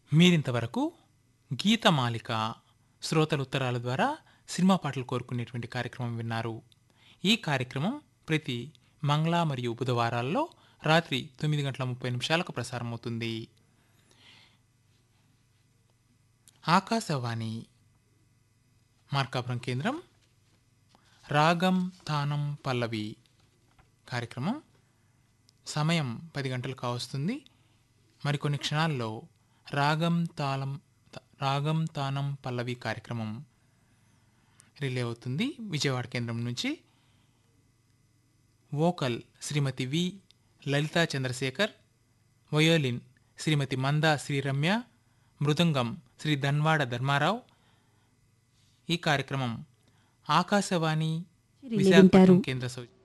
మీరింతవరకు గీతమాలిక శ్రోతల ఉత్తరాల ద్వారా సినిమా పాటలు కోరుకునేటువంటి కార్యక్రమం విన్నారు. ఈ కార్యక్రమం ప్రతి మంగళ మరియు బుధవారాల్లో రాత్రి 9:30 ప్రసారమవుతుంది. ఆకాశవాణి మార్కాపురం కేంద్రం రాగం తానం పల్లవి కార్యక్రమం సమయం 10 గంటలు కావస్తుంది. మరికొన్ని క్షణాల్లో రాగం తానం పల్లవి కార్యక్రమం రిలే అవుతుంది. విజయవాడ కేంద్రం నుంచి వోకల్ శ్రీమతి వి లలితా చంద్రశేఖర్, వయోలిన్ శ్రీమతి మందా శ్రీరమ్య, మృదంగం శ్రీ ధన్వాడ ధర్మారావు. ఈ కార్యక్రమం ఆకాశవాణి విశాఖపట్నం కేంద్ర